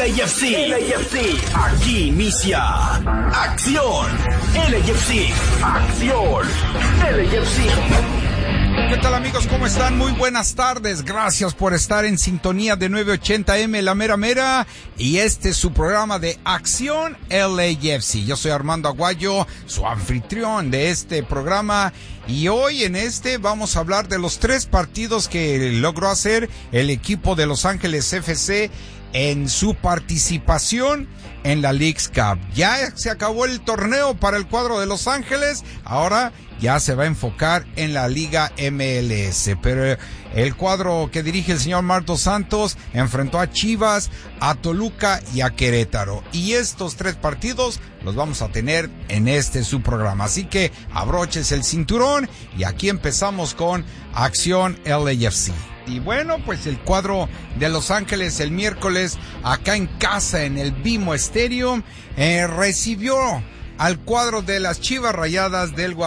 LAFC. Aquí inicia Acción LAFC. Acción LAFC. ¿Qué tal, amigos? ¿Cómo están? Muy buenas tardes. Gracias por estar en sintonía de 980M La Mera Mera. Y este es su programa de Acción LAFC. Yo soy Armando Aguayo, su anfitrión de este programa. Y hoy en vamos a hablar de los 3 partidos que logró hacer el equipo de Los Ángeles FC en su participación en la Leagues Cup. Ya se acabó el torneo para el cuadro de Los Ángeles. Ahora ya se va a enfocar en la Liga MLS. Pero el cuadro que dirige el señor Marco Santos enfrentó a Chivas, a Toluca y a Querétaro. Y estos 3 partidos los vamos a tener en su programa. Así que abróchese el cinturón y aquí empezamos con Acción LAFC. Y bueno, pues el cuadro de Los Ángeles el miércoles acá en casa en el BMO Stadium recibió al cuadro de las Chivas Rayadas del Guadalajara.